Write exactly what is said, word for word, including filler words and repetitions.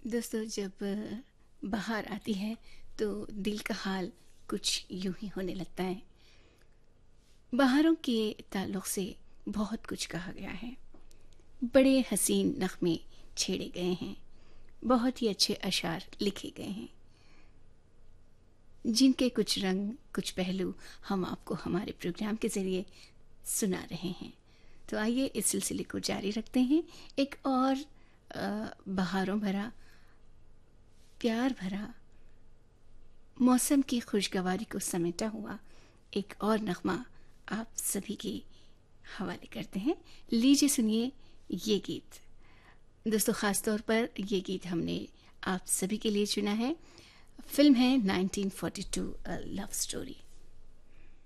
दोस्तों, जब अ, बाहर आती है तो दिल का हाल कुछ यूं ही होने लगता है। बहारों के ताल्लुक से बहुत कुछ कहा गया है। बड़े हसीन नगमे छेड़े गए हैं। बहुत ही अच्छे अशार लिखे गए हैं, जिनके कुछ रंग कुछ पहलू हम आपको हमारे प्रोग्राम के ज़रिए सुना रहे हैं। तो आइए इस सिलसिले को जारी रखते हैं। एक और अ, बहारों भरा, प्यार भरा, मौसम की खुशगवारी को समेटा हुआ एक और नगमा आप सभी के हवाले करते हैं। लीजिए सुनिए ये गीत। दोस्तों, ख़ास तौर पर ये गीत हमने आप सभी के लिए चुना है। फिल्म है nineteen forty two, a love story.